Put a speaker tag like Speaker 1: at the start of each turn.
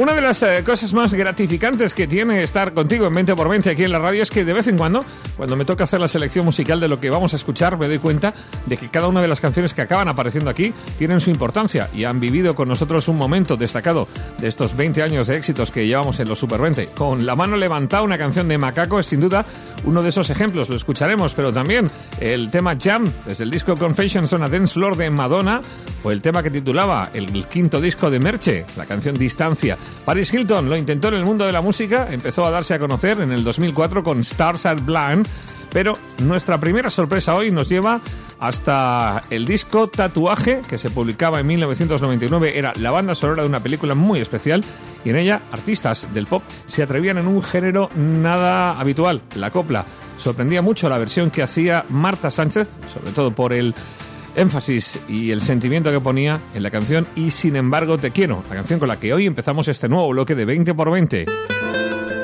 Speaker 1: Una de las cosas más gratificantes que tiene estar contigo en 20x20 aquí en la radio es que de vez en cuando me toca hacer la selección musical de lo que vamos a escuchar, me doy cuenta de que cada una de las canciones que acaban apareciendo aquí tienen su importancia y han vivido con nosotros un momento destacado de estos 20 años de éxitos que llevamos en los Super 20. Con La mano levantada, una canción de Macaco es sin duda uno de esos ejemplos, lo escucharemos, pero también el tema Jam, desde el disco Confessions on a Dance Floor de Madonna, o el tema que titulaba el quinto disco de Merche, la canción Distancia. Paris Hilton lo intentó en el mundo de la música, empezó a darse a conocer en el 2004 con Stars Are Blind, pero nuestra primera sorpresa hoy nos lleva hasta el disco Tatuaje, que se publicaba en 1999, era la banda sonora de una película muy especial, y en ella artistas del pop se atrevían en un género nada habitual, la copla. Sorprendía mucho la versión que hacía Marta Sánchez, sobre todo por el énfasis y el sentimiento que ponía en la canción Y sin embargo te quiero, la canción con la que hoy empezamos este nuevo bloque de 20x20.